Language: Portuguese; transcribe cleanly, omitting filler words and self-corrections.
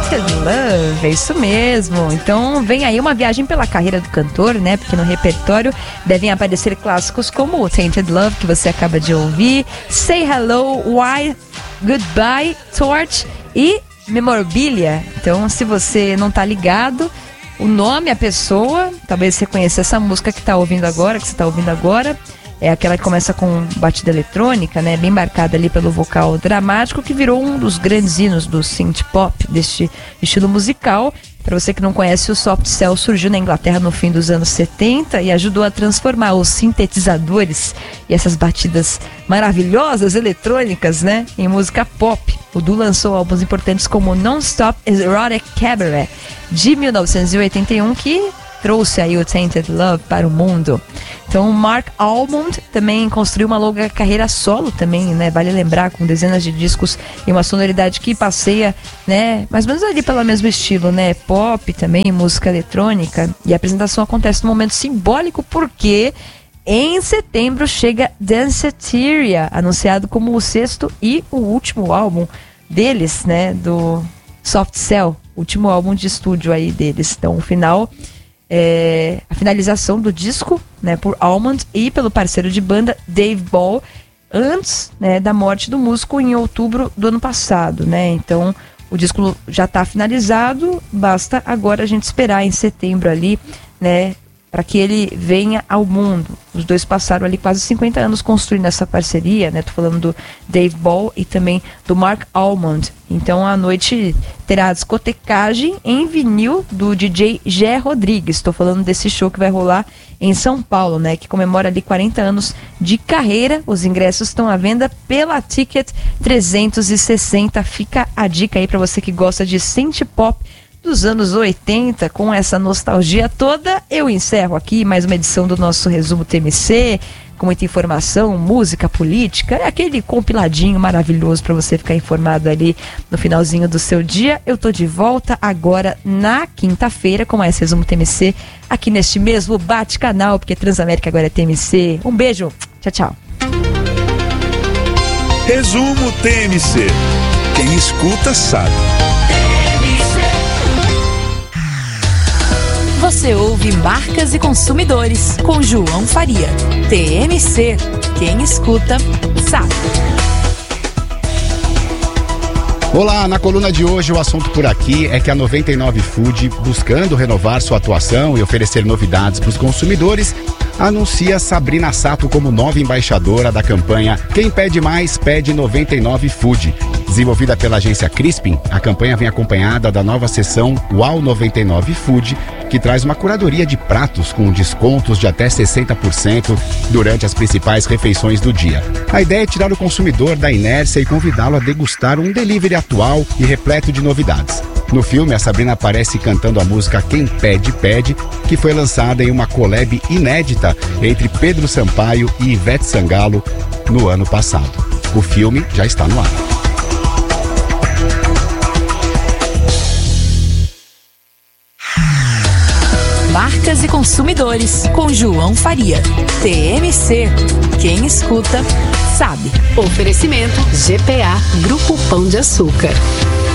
Tainted Love, é isso mesmo. Então vem aí uma viagem pela carreira do cantor, né? Porque no repertório devem aparecer clássicos como Tainted Love, que você acaba de ouvir, Say Hello, Why, Goodbye, Torch e Memorabilia. Então, se você não tá ligado, o nome, a pessoa, talvez você conheça essa música que você tá ouvindo agora, é aquela que começa com batida eletrônica, né, bem marcada ali pelo vocal dramático, que virou um dos grandes hinos do synth pop, deste estilo musical. Para você que não conhece, o Soft Cell surgiu na Inglaterra no fim dos anos 70 e ajudou a transformar os sintetizadores e essas batidas maravilhosas eletrônicas, né, em música pop. O Du lançou álbuns importantes como Non-Stop Erotic Cabaret, de 1981, que trouxe aí o Tainted Love para o mundo. Então o Mark Almond também construiu uma longa carreira solo também, né? Vale lembrar, com dezenas de discos e uma sonoridade que passeia, né? Mais ou menos ali pelo mesmo estilo, né? Pop também, música eletrônica. E a apresentação acontece num momento simbólico porque em setembro chega Danceteria, anunciado como o sexto e o último álbum deles, né? Do Soft Cell, último álbum de estúdio aí deles. Então o final... a finalização do disco, né, por Almond e pelo parceiro de banda Dave Ball, antes, né, da morte do músico em outubro do ano passado, né? Então o disco já está finalizado, basta agora a gente esperar em setembro ali, né, para que ele venha ao mundo. Os dois passaram ali quase 50 anos construindo essa parceria, né? Tô falando do Dave Ball e também do Mark Almond. Então a noite terá a discotecagem em vinil do DJ Gé Rodrigues. Estou falando desse show que vai rolar em São Paulo, né? Que comemora ali 40 anos de carreira. Os ingressos estão à venda pela Ticket 360. Fica a dica aí para você que gosta de synth pop dos anos 80, com essa nostalgia toda. Eu encerro aqui mais uma edição do nosso Resumo TMC, com muita informação, música, política, é aquele compiladinho maravilhoso para você ficar informado ali no finalzinho do seu dia. Eu tô de volta agora na quinta-feira com mais Resumo TMC, aqui neste mesmo Bate-Canal, porque Transamérica agora é TMC. Um beijo, tchau, tchau. Resumo TMC. Quem escuta sabe. Você ouve Marcas e Consumidores, com João Faria. TMC, quem escuta, sabe. Olá, na coluna de hoje o assunto por aqui é que a 99 Food, buscando renovar sua atuação e oferecer novidades para os consumidores, anuncia Sabrina Sato como nova embaixadora da campanha Quem Pede Mais, Pede 99 Food. Desenvolvida pela agência Crispin, a campanha vem acompanhada da nova seção Uau 99 Food, que traz uma curadoria de pratos com descontos de até 60% durante as principais refeições do dia. A ideia é tirar o consumidor da inércia e convidá-lo a degustar um delivery atual e repleto de novidades. No filme, a Sabrina aparece cantando a música Quem Pede, Pede, que foi lançada em uma collab inédita entre Pedro Sampaio e Ivete Sangalo no ano passado. O filme já está no ar. Marcas e Consumidores, com João Faria. TMC, quem escuta, sabe. Oferecimento GPA, Grupo Pão de Açúcar.